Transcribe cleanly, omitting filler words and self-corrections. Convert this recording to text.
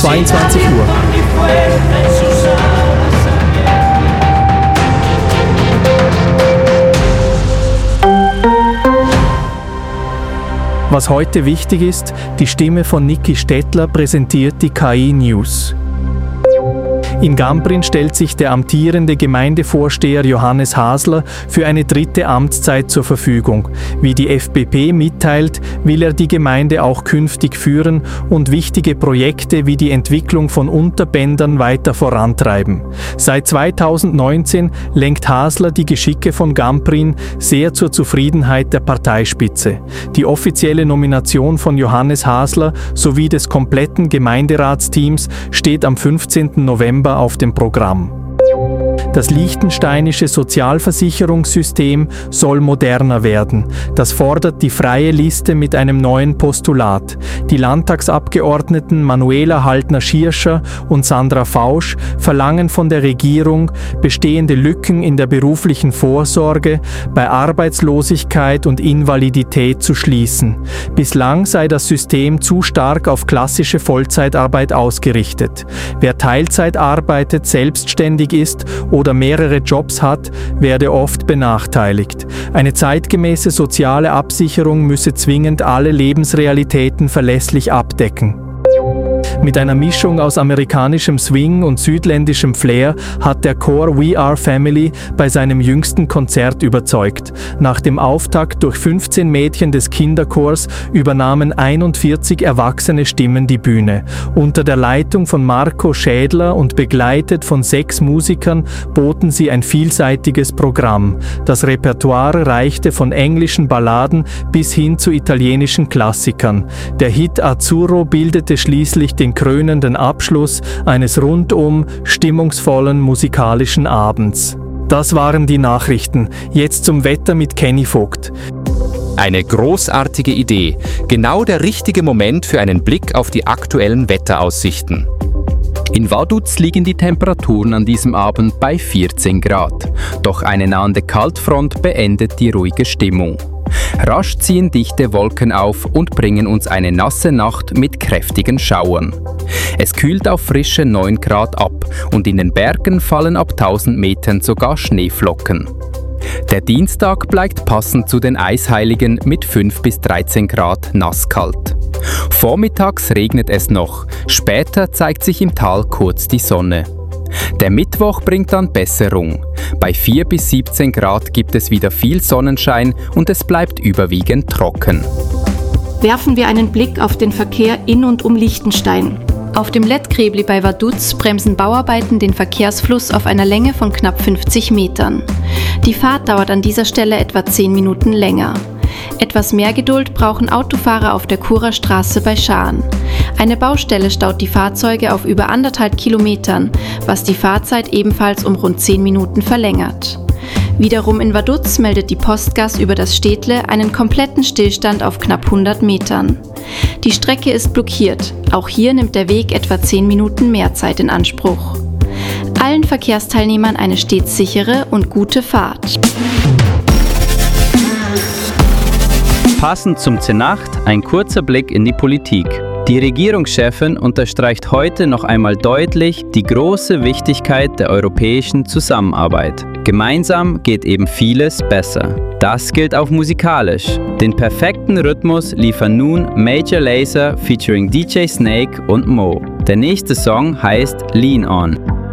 22 Uhr. Was heute wichtig ist, die Stimme von Niki Stettler präsentiert die KI News. In Gamprin stellt sich der amtierende Gemeindevorsteher Johannes Hasler für eine 3. Amtszeit zur Verfügung. Wie die FPP mitteilt, will er die Gemeinde auch künftig führen und wichtige Projekte wie die Entwicklung von Unterbändern weiter vorantreiben. Seit 2019 lenkt Hasler die Geschicke von Gamprin sehr zur Zufriedenheit der Parteispitze. Die offizielle Nomination von Johannes Hasler sowie des kompletten Gemeinderatsteams steht am 15. November auf dem Programm. Das liechtensteinische Sozialversicherungssystem soll moderner werden. Das fordert die Freie Liste mit einem neuen Postulat. Die Landtagsabgeordneten Manuela Haltner-Schirscher und Sandra Fausch verlangen von der Regierung, bestehende Lücken in der beruflichen Vorsorge bei Arbeitslosigkeit und Invalidität zu schließen. Bislang sei das System zu stark auf klassische Vollzeitarbeit ausgerichtet. Wer Teilzeit arbeitet, selbstständig ist oder mehrere Jobs hat, werde oft benachteiligt. Eine zeitgemäße soziale Absicherung müsse zwingend alle Lebensrealitäten verlässlich abdecken. Mit einer Mischung aus amerikanischem Swing und südländischem Flair hat der Chor We Are Family bei seinem jüngsten Konzert überzeugt. Nach dem Auftakt durch 15 Mädchen des Kinderchors übernahmen 41 erwachsene Stimmen die Bühne. Unter der Leitung von Marco Schädler und begleitet von 6 Musikern boten sie ein vielseitiges Programm. Das Repertoire reichte von englischen Balladen bis hin zu italienischen Klassikern. Der Hit Azzurro bildete schließlich den krönenden Abschluss eines rundum stimmungsvollen musikalischen Abends. Das waren die Nachrichten. Jetzt zum Wetter mit Kenny Vogt. Eine großartige Idee. Genau der richtige Moment für einen Blick auf die aktuellen Wetteraussichten. In Vaduz liegen die Temperaturen an diesem Abend bei 14 Grad. Doch eine nahende Kaltfront beendet die ruhige Stimmung. Rasch ziehen dichte Wolken auf und bringen uns eine nasse Nacht mit kräftigen Schauern. Es kühlt auf frische 9 Grad ab und in den Bergen fallen ab 1000 Metern sogar Schneeflocken. Der Dienstag bleibt passend zu den Eisheiligen mit 5 bis 13 Grad nasskalt. Vormittags regnet es noch, später zeigt sich im Tal kurz die Sonne. Der Mittwoch bringt dann Besserung. Bei 4 bis 17 Grad gibt es wieder viel Sonnenschein und es bleibt überwiegend trocken. Werfen wir einen Blick auf den Verkehr in und um Liechtenstein. Auf dem Lettkrebli bei Vaduz bremsen Bauarbeiten den Verkehrsfluss auf einer Länge von knapp 50 Metern. Die Fahrt dauert an dieser Stelle etwa 10 Minuten länger. Etwas mehr Geduld brauchen Autofahrer auf der Churer Straße bei Schaan. Eine Baustelle staut die Fahrzeuge auf über 1,5 Kilometern, was die Fahrzeit ebenfalls um rund 10 Minuten verlängert. Wiederum in Vaduz meldet die Postgas über das Städtle einen kompletten Stillstand auf knapp 100 Metern. Die Strecke ist blockiert. Auch hier nimmt der Weg etwa 10 Minuten mehr Zeit in Anspruch. Allen Verkehrsteilnehmern eine stets sichere und gute Fahrt. Passend zum Zenacht ein kurzer Blick in die Politik. Die Regierungschefin unterstreicht heute noch einmal deutlich die große Wichtigkeit der europäischen Zusammenarbeit. Gemeinsam geht eben vieles besser. Das gilt auch musikalisch. Den perfekten Rhythmus liefern nun Major Lazer featuring DJ Snake und Mo. Der nächste Song heißt Lean On.